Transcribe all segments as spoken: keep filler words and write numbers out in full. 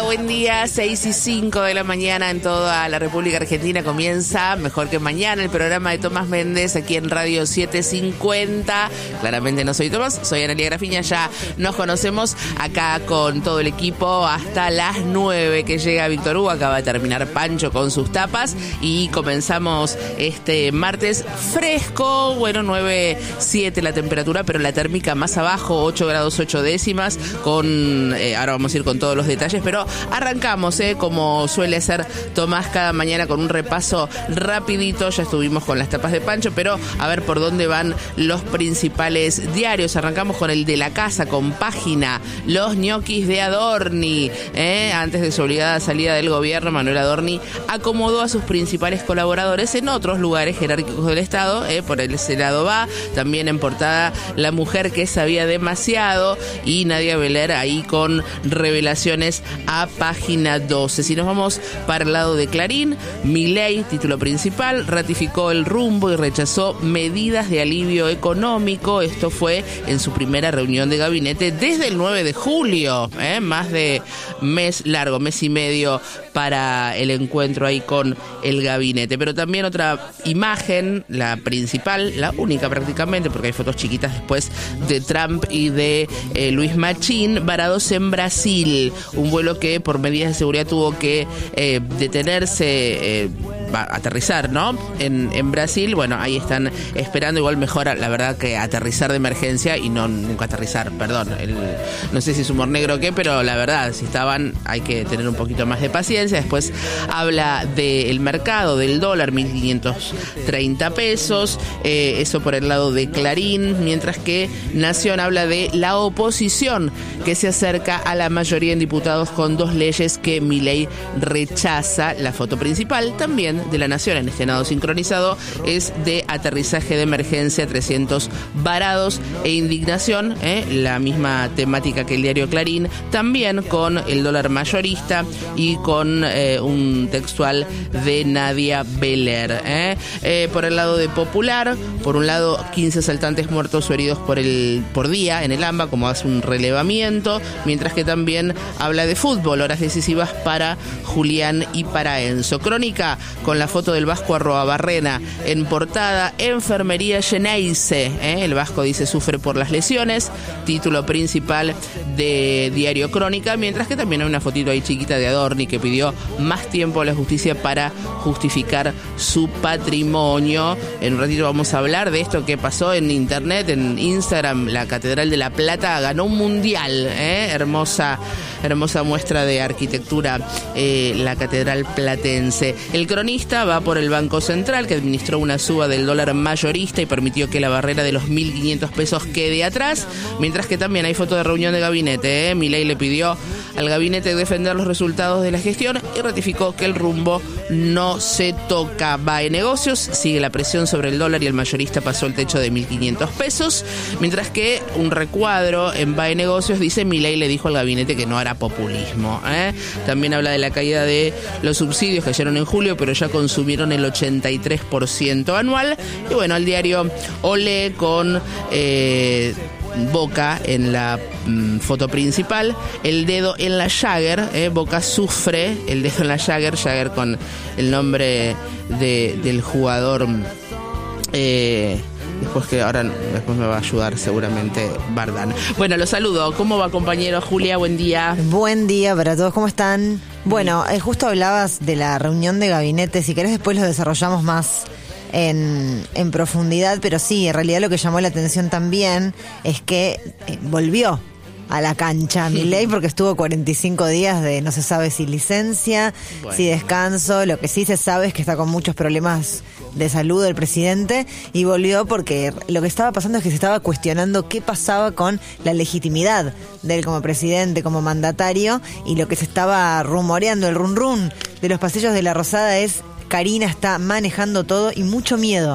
buen día, seis y cinco de la mañana en toda la República Argentina. Comienza Mejor que Mañana, el programa de Tomás Méndez aquí en Radio setecientos cincuenta. Claramente no soy Tomás, soy Analia Grafiña. Ya nos conocemos acá con todo el equipo hasta las nueve que llega Víctor Hugo. Acaba de terminar Pancho con sus tapas y comenzamos este martes fresco. Bueno, nueve siete la temperatura, pero la térmica más abajo, ocho grados ocho décimas. Con eh, ahora vamos a ir con todos los detalles, pero arrancamos, eh, como suele hacer Tomás cada mañana, con un repaso rapidito. Ya estuvimos con las tapas de Pancho, pero a ver por dónde van los principales diarios. Arrancamos con el de La Casa, con Página. Los ñoquis de Adorni, eh, antes de su obligada salida del gobierno, Manuel Adorni acomodó a sus principales colaboradores en otros lugares jerárquicos del Estado, eh, por el Senado va. También en portada, La mujer que sabía demasiado, y Nadia Beler ahí con revelaciones a Página doce. Si nos vamos para el lado de Clarín, Milei, título principal, ratificó el rumbo y rechazó medidas de alivio económico. Esto fue en su primera reunión de gabinete desde el nueve de julio, ¿eh? Más de mes largo, mes y medio para el encuentro ahí con el gabinete. Pero también otra imagen, la principal, la única prácticamente, porque hay fotos chiquitas después de Trump y de eh, Luis Machín, varados en Brasil. Un vuelo que por medidas de seguridad tuvo que eh, detenerse, eh, aterrizar, ¿no? En, en Brasil. Bueno, ahí están esperando. Igual mejor, la verdad, que aterrizar de emergencia y no nunca aterrizar, perdón. El, no sé si es humor negro o qué, pero la verdad, si estaban, hay que tener un poquito más de paciencia. Después habla del mercado, del dólar, mil quinientos treinta pesos. Eh, eso por el lado de Clarín. Mientras que Nación habla de la oposición que se acerca a la mayoría en diputados con dos leyes que Milei rechaza. La foto principal también de La Nación en este nado sincronizado es de aterrizaje de emergencia, trescientos varados e indignación, ¿eh? La misma temática que el diario Clarín, también con el dólar mayorista y con eh, un textual de Nadia Beler, ¿eh? Eh, por el lado de Popular, por un lado, quince asaltantes muertos o heridos por el por día en el AMBA, como hace un relevamiento, mientras que también habla de fútbol, horas decisivas para Julián y para Enzo. Crónica con la foto del vasco Arroabarrena en portada, enfermería Geneise, ¿eh? El vasco dice sufre por las lesiones, título principal de Diario Crónica, mientras que también hay una fotito ahí chiquita de Adorni que pidió más tiempo a la justicia para justificar su patrimonio. En un ratito vamos a hablar de esto que pasó en internet, en Instagram. La Catedral de La Plata ganó un mundial, ¿eh? hermosa, hermosa muestra de arquitectura, eh, la Catedral Platense. El cronista va por el Banco Central, que administró una suba del dólar mayorista y permitió que la barrera de los mil quinientos pesos quede atrás, mientras que también hay foto de reunión de gabinete, ¿eh? Milei le pidió al gabinete defender los resultados de la gestión y ratificó que el rumbo no se toca. Va en negocios, sigue la presión sobre el dólar y el mayorista pasó el techo de mil quinientos pesos, mientras que un recuadro en Va en negocios dice Milei le dijo al gabinete que no hará populismo, ¿eh? También habla de la caída de los subsidios que cayeron en julio, pero ya consumieron el ochenta y tres por ciento anual. Y bueno, el diario Olé con eh, Boca en la mm, foto principal, el dedo en la Jagger, eh, Boca sufre, el dedo en la Jagger, Jagger con el nombre de, del jugador, eh, después que ahora después me va a ayudar seguramente Bardán. Bueno, los saludo. ¿Cómo va, compañero? Julia, buen día. Buen día para todos, ¿cómo están? Bueno, eh, justo hablabas de la reunión de gabinete, si querés después lo desarrollamos más en, en profundidad, pero sí, en realidad lo que llamó la atención también es que eh, volvió a la cancha Milei, porque estuvo cuarenta y cinco días de no se sabe si licencia, bueno, si descanso. Lo que sí se sabe es que está con muchos problemas de salud el presidente, y volvió porque lo que estaba pasando es que se estaba cuestionando qué pasaba con la legitimidad de él como presidente, como mandatario, y lo que se estaba rumoreando, el run run de los pasillos de la Rosada es: Karina está manejando todo y mucho miedo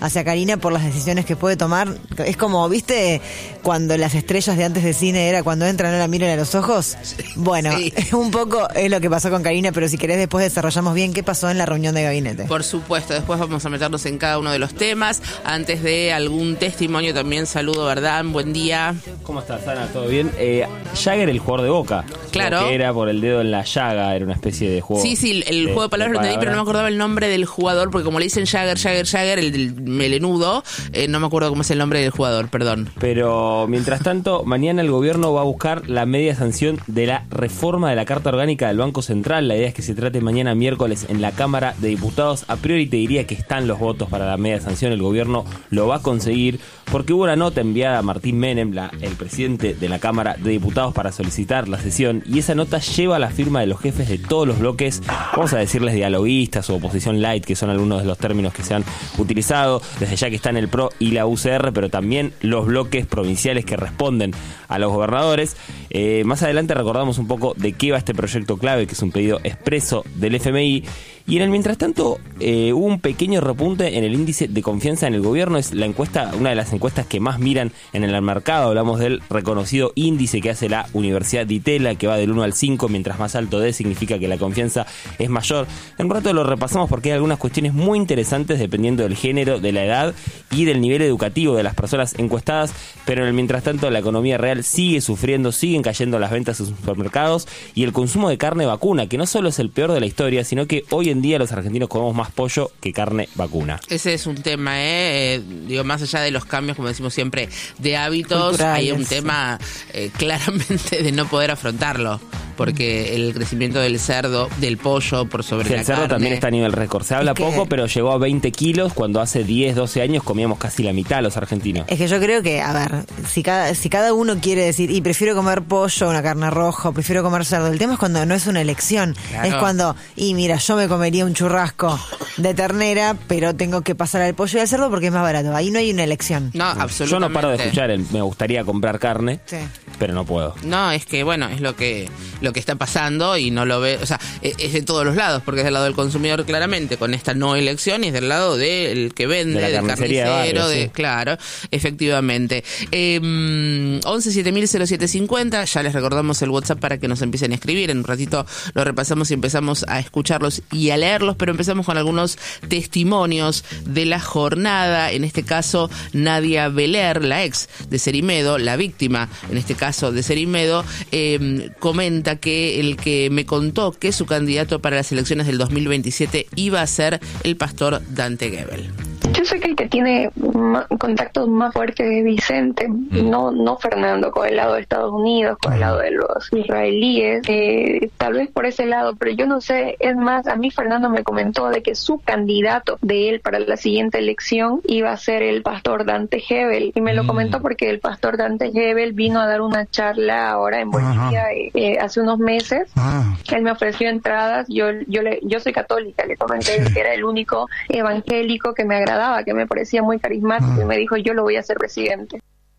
hacia Karina por las decisiones que puede tomar. Es como, ¿viste? Cuando las estrellas de antes de cine era cuando entran no la miren a los ojos. Bueno, sí. Un poco es lo que pasó con Karina, pero si querés después desarrollamos bien qué pasó en la reunión de gabinete. Por supuesto, después vamos a meternos en cada uno de los temas. Antes de algún testimonio también saludo, ¿verdad? Buen día. ¿Cómo estás, Ana? ¿Todo bien? Eh, Jagger, el jugador de Boca. Claro. Que era por el dedo en la llaga, era una especie de juego. Sí, sí, el de, juego de palabras lo entendí, pero no me acordaba el nombre del jugador, porque como le dicen Jagger, Jagger, Jagger, el del melenudo, eh, no me acuerdo cómo es el nombre del jugador, perdón. Pero mientras tanto, mañana el gobierno va a buscar la media sanción de la reforma de la Carta Orgánica del Banco Central. La idea es que se trate mañana miércoles en la Cámara de Diputados. A priori te diría que están los votos para la media sanción, el gobierno lo va a conseguir, porque hubo una nota enviada a Martín Menem, la, el presidente de la Cámara de Diputados, para solicitar la sesión, y esa nota lleva la firma de los jefes de todos los bloques, vamos a decirles dialoguistas o oposición light, que son algunos de los términos que se han utilizado, desde ya que están el P R O y la U C R, pero también los bloques provinciales que responden a los gobernadores. Eh, más adelante recordamos un poco de qué va este proyecto clave, que es un pedido expreso del F M I. Y en el mientras tanto eh, hubo un pequeño repunte en el índice de confianza en el gobierno. Es la encuesta, una de las encuestas que más miran en el mercado. Hablamos del reconocido índice que hace la Universidad de Itela, que va del uno al cinco, mientras más alto dé significa que la confianza es mayor. En un rato lo repasamos porque hay algunas cuestiones muy interesantes dependiendo del género, de la edad y del nivel educativo de las personas encuestadas, pero en el mientras tanto la economía real sigue sufriendo, siguen cayendo las ventas en supermercados y el consumo de carne vacuna, que no solo es el peor de la historia, sino que hoy en día los argentinos comemos más pollo que carne vacuna. Ese es un tema, ¿eh? eh digo, más allá de los cambios, como decimos siempre, de hábitos, culturales, hay un tema eh, claramente de no poder afrontarlo, porque el crecimiento del cerdo, del pollo por sobre sí, la el cerdo carne, también está a nivel récord. Se habla es que, poco, pero llegó a veinte kilos cuando hace diez, doce años comíamos casi la mitad los argentinos. Es que yo creo que, a ver, si cada, si cada uno quiere decir, y prefiero comer pollo, una carne roja, prefiero comer cerdo, el tema es cuando no es una elección. Claro. Es cuando, y mira, yo me comería un churrasco de ternera, pero tengo que pasar al pollo y al cerdo porque es más barato. Ahí no hay una elección. No, absolutamente. Yo no paro de escuchar el, me gustaría comprar carne, sí, pero no puedo. No, es que, bueno, es lo que lo que está pasando y no lo ve, o sea, es, es de todos los lados, porque es del lado del consumidor claramente, con esta no elección, y es del lado del que vende, de del carnicero, de, barrio, de sí. Claro, efectivamente. Eh, once siete mil cero siete cincuenta, ya les recordamos el WhatsApp para que nos empiecen a escribir, en un ratito lo repasamos y empezamos a escucharlos y a leerlos, pero empezamos con algunos testimonios de la jornada. En este caso, Nadia Beler, la ex de Cerimedo, la víctima, en este caso de Cerimedo, eh, comenta que el que me contó que su candidato para las elecciones del dos mil veintisiete iba a ser el pastor Dante Gebel. Yo sé que el que tiene más, contactos más fuertes es Vicente, mm. no no Fernando, con el lado de Estados Unidos, con el lado de los israelíes, eh, tal vez por ese lado, pero yo no sé. Es más, a mí Fernando me comentó de que su candidato de él para la siguiente elección iba a ser el pastor Dante Gebel, y me lo comentó porque el pastor Dante Gebel vino a dar una charla ahora en Bolivia eh, hace unos meses. Ajá. Él me ofreció entradas, yo yo le, yo soy católica, le comenté que era el único evangélico que me agradaba, que me parecía muy carismático, y me dijo, yo lo voy a hacer presidente.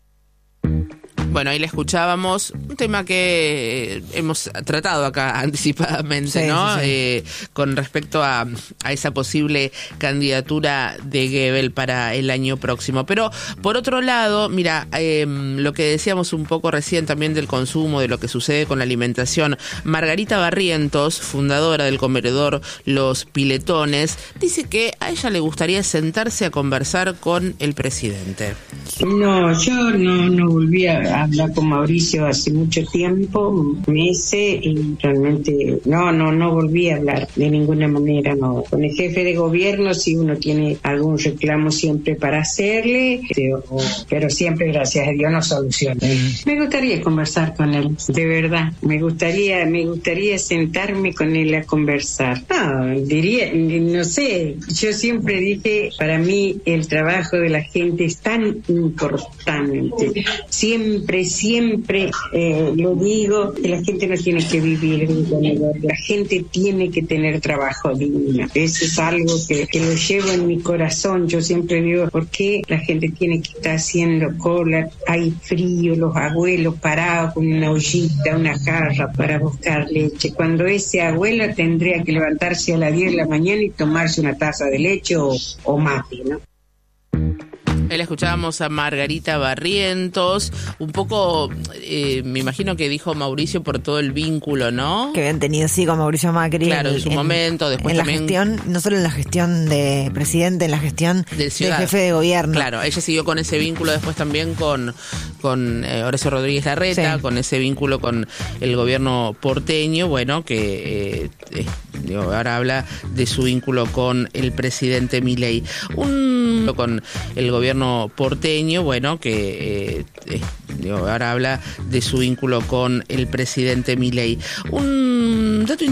Bueno, ahí le escuchábamos un tema que hemos tratado acá anticipadamente, sí, ¿no? Sí, sí. Eh, con respecto a, a esa posible candidatura de Gebel para el año próximo. Pero, por otro lado, mira, eh, lo que decíamos un poco recién también del consumo, de lo que sucede con la alimentación. Margarita Barrientos, fundadora del comedor Los Piletones, dice que a ella le gustaría sentarse a conversar con el presidente. No, yo no, no volví a hablar con Mauricio hace mucho tiempo, meses, y realmente no, no, no volví a hablar de ninguna manera, no. Con el jefe de gobierno, si uno tiene algún reclamo siempre para hacerle, pero, pero siempre, gracias a Dios, no soluciona. Me gustaría conversar con él, de verdad. Me gustaría, me gustaría sentarme con él a conversar. No, diría, no sé, yo siempre dije, para mí el trabajo de la gente es tan importante. Siempre, siempre eh, lo digo, que la gente no tiene que vivir en un comedor, la gente tiene que tener trabajo digno. Eso es algo que, que lo llevo en mi corazón. Yo siempre digo, ¿por qué la gente tiene que estar haciendo cola? Hay frío, los abuelos parados con una ollita, una jarra para buscar leche, cuando ese abuelo tendría que levantarse a las diez de la mañana y tomarse una taza de leche o, o mate, ¿no? Ahí la escuchábamos a Margarita Barrientos, un poco, eh, me imagino que dijo Mauricio por todo el vínculo, ¿no? Que habían tenido, sí, con Mauricio Macri. Claro, en, en su momento, después en también... la gestión, no solo en la gestión de presidente, en la gestión del jefe de gobierno. Claro, ella siguió con ese vínculo después también con, con eh, Horacio Rodríguez Larreta, sí. Con ese vínculo con el gobierno porteño, bueno, que eh, eh, digo, ahora habla de su vínculo con el presidente Milei. Un... con el gobierno porteño, bueno, que eh, eh, digo, ahora habla de su vínculo con el presidente Milei. Un dato